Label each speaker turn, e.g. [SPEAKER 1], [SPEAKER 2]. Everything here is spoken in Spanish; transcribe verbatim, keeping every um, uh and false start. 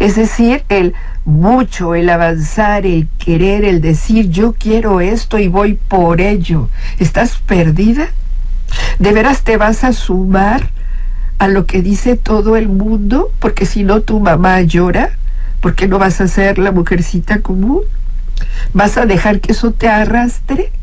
[SPEAKER 1] Es decir, el mucho, el avanzar, el querer, el decir yo quiero esto y voy por ello. ¿Estás perdida? ¿De veras te vas a sumar a lo que dice todo el mundo? Porque si no tu mamá llora. ¿Por qué no vas a ser la mujercita común? ¿Vas a dejar que eso te arrastre?